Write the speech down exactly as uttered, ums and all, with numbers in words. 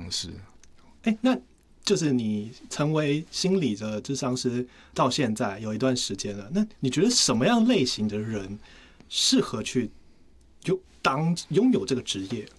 师。 哎，那就是你成为心理的諮商師到现在有一段时间了，那你觉得什么样类型的人适合去有当拥有这个职业？